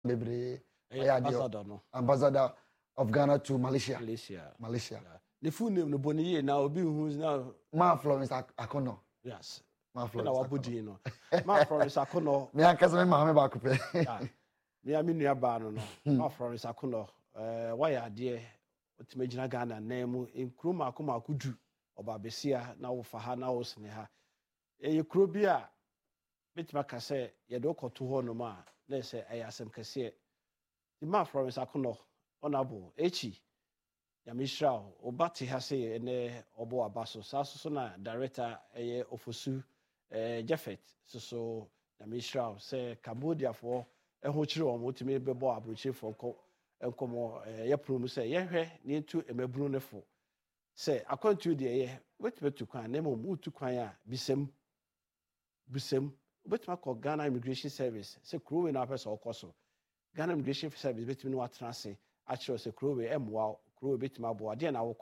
bebre ambassador no ambassador of Ghana to Malaysia. The full name no boni now obi who's now Ma Florence Akono. Yes. Ma Florence Akono. No. Ma Florence Akono. Me akasa me ma me ba kupe. Me ami nua ba no no. Ma Florence Akono. Why ade otimegyina Ghana na mu enkuro makoma akudu oba besia na wo fa ha na wo sene ha. Kuro bi a betima ka se ye de okoto ho no ma na se ayasem kase. Di Ma Florence Akono honorable echi ya mishra obati ha se ene obo abaso so na director ofosu Jeffet so ya mishra se Cambodia for ho chire o motimi bebo abroche for enkomo ye promu se ye hwe ne ntu emabunu ne fo se akwantu de ye wetibetu kwan na mo mutu kwan a bisem obetima ko Ghana Immigration Service se kurowe na pesa okoso Ghana Immigration Service betimi no atrase a kire se kurowe emwa kurowe betima bo ade na